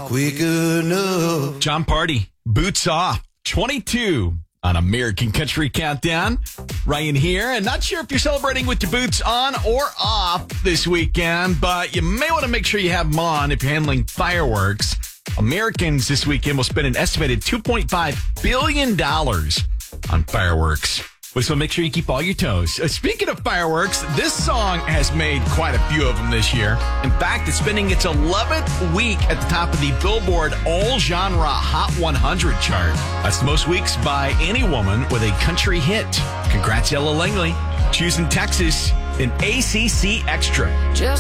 quick enough. John Party, Boots Off, 22 on American Country Countdown. Ryan here, and not sure if you're celebrating with your boots on or off this weekend, but you may want to make sure you have them on if you're handling fireworks. Americans this weekend will spend an estimated $2.5 billion on fireworks. So make sure you keep all your toes. Speaking of fireworks, this song has made quite a few of them this year. In fact, it's spending its 11th week at the top of the Billboard All-Genre Hot 100 chart. That's the most weeks by any woman with a country hit. Congrats, Ella Langley. Choosing Texas in ACC Extra.